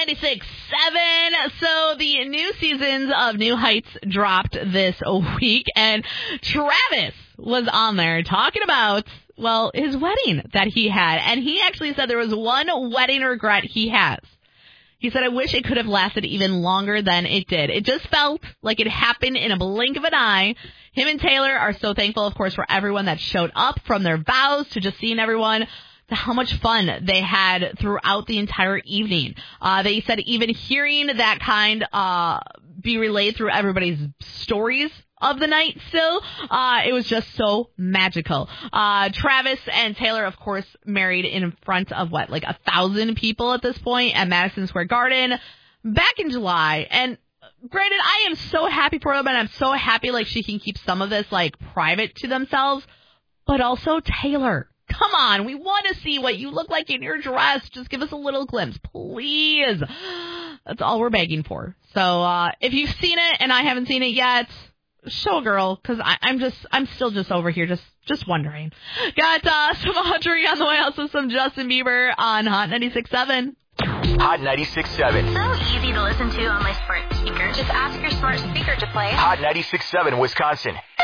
96.7. So the new seasons of New Heights dropped this week, and Travis was on there talking about, well, his wedding that he had. And he actually said there was one wedding regret he has. He said, I wish it could have lasted even longer than it did. It just felt like it happened in a blink of an eye. Him and Taylor are so thankful, of course, for everyone that showed up, from their vows to just seeing everyone, to how much fun they had throughout the entire evening. They said even hearing that kind be relayed through everybody's stories of the night still, it was just so magical. Travis and Taylor, of course, married in front of, 1,000 people at this point at Madison Square Garden back in July. And granted, I am so happy for them, and I'm so happy, she can keep some of this, private to themselves. But also, Taylor, come on, we want to see what you look like in your dress. Just give us a little glimpse, please. That's all we're begging for. So, if you've seen it and I haven't seen it yet, show a girl, because I'm still just over here just wondering. Got some Audrey on the way, also some Justin Bieber on Hot 96.7. Hot 96.7. So easy to listen to on my smart speaker. Just ask your smart speaker to play Hot 96.7, Wisconsin.